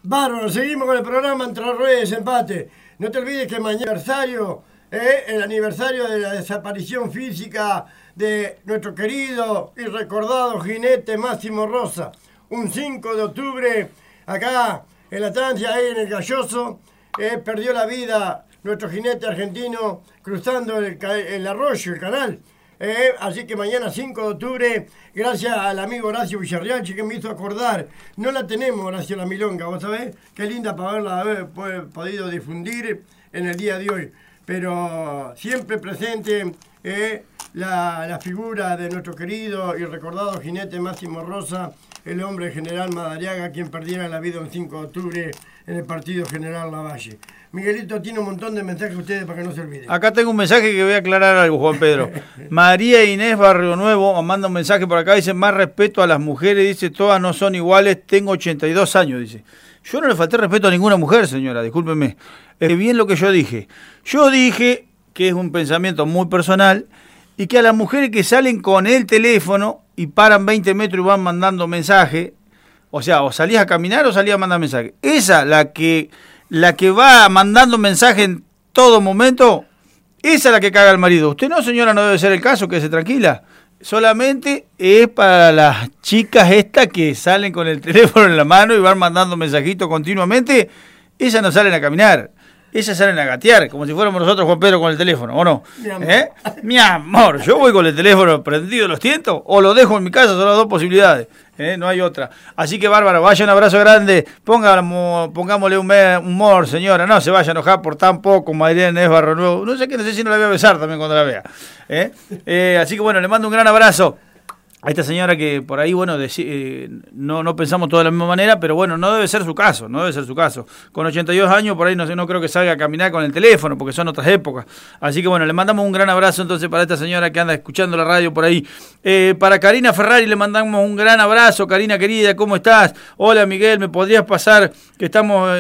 Bárbaro, seguimos con el programa Entre Ruedas y Desempate. No te olvides que mañana el aniversario de la desaparición física de nuestro querido y recordado jinete Máximo Rosa. Un 5 de octubre, acá en la estancia, ahí en el Galloso, perdió la vida nuestro jinete argentino cruzando el arroyo, el canal. Así que mañana 5 de octubre, gracias al amigo Horacio Villarriachi que me hizo acordar. No la tenemos, Horacio, la milonga, ¿vos sabés? Qué linda para haber podido difundir en el día de hoy. Pero siempre presente la figura de nuestro querido y recordado jinete Máximo Rosa, el hombre general Madariaga, quien perdiera la vida un 5 de octubre en el partido General Lavalle. Miguelito tiene un montón de mensajes a ustedes para que no se olviden. Acá tengo un mensaje que voy a aclarar algo, Juan Pedro. María Inés Barrio Nuevo manda un mensaje por acá, dice: más respeto a las mujeres, dice, todas no son iguales, tengo 82 años, dice. Yo no le falté respeto a ninguna mujer, señora, discúlpeme. Es bien lo que yo dije. Yo dije que es un pensamiento muy personal y que a las mujeres que salen con el teléfono y paran 20 metros y van mandando mensajes, o sea, o salías a caminar o salías a mandar mensajes. Esa, la que va mandando mensajes en todo momento, esa es la que caga al marido. Usted no, señora, no debe ser el caso, quédese tranquila. Solamente es para las chicas estas que salen con el teléfono en la mano y van mandando mensajitos continuamente. Esas no salen a caminar, esas salen a gatear, como si fuéramos nosotros, Juan Pedro, con el teléfono, ¿o no? Mi amor. Mi amor, yo voy con el teléfono prendido, los tientos, o lo dejo en mi casa, son las dos posibilidades. No hay otra. Así que, bárbaro, vaya, un abrazo grande, pongámosle un humor, señora, no se vaya a enojar por tan poco, María Inés Barrio Nuevo, no sé si no la voy a besar también cuando la vea. Así que bueno, le mando un gran abrazo a esta señora que por ahí, bueno, no pensamos todos de la misma manera, pero bueno, no debe ser su caso. Con 82 años por ahí no creo que salga a caminar con el teléfono, porque son otras épocas. Así que bueno, le mandamos un gran abrazo entonces para esta señora que anda escuchando la radio por ahí. Para Karina Ferrari le mandamos un gran abrazo. Karina querida, ¿cómo estás? Hola Miguel, ¿me podrías pasar que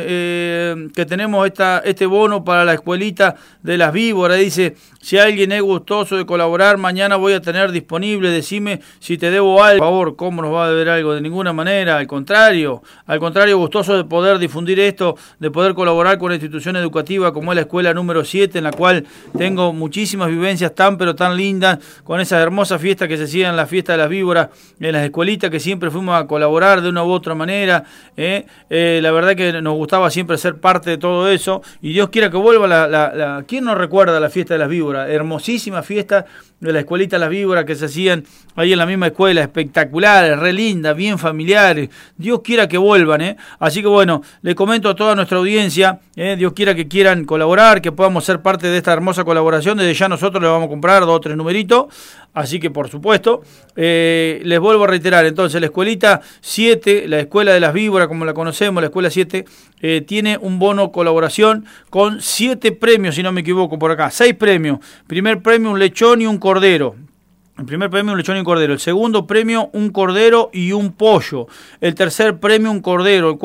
tenemos este bono para la escuelita de las víboras? Dice, si alguien es gustoso de colaborar, mañana voy a tener disponible, decime si te debo algo, por favor. ¿Cómo nos va a deber algo? De ninguna manera, al contrario, gustoso de poder difundir esto, de poder colaborar con una institución educativa como es la escuela número 7, en la cual tengo muchísimas vivencias pero tan lindas, con esas hermosas fiestas que se hacían, la fiesta de las víboras, en las escuelitas que siempre fuimos a colaborar de una u otra manera. La verdad que nos gustaba siempre ser parte de todo eso, y Dios quiera que vuelva ¿quién no recuerda la fiesta de las víboras? Hermosísima fiesta de la escuelita Las Víboras que se hacían ahí en la misma escuela, espectaculares, re lindas, bien familiares. Dios quiera que vuelvan, Así que bueno, le comento a toda nuestra audiencia, Dios quiera que quieran colaborar, que podamos ser parte de esta hermosa colaboración. Desde ya nosotros le vamos a comprar 2 o 3 numeritos, así que por supuesto, les vuelvo a reiterar, entonces la escuelita 7, la escuela de Las Víboras como la conocemos, la escuela 7, tiene un bono colaboración con 7 premios, si no me equivoco, por acá, 6 premios. Primer premio, un lechón y un cordero. El primer premio, un lechón y un cordero. El segundo premio, un cordero y un pollo. El tercer premio, un cordero.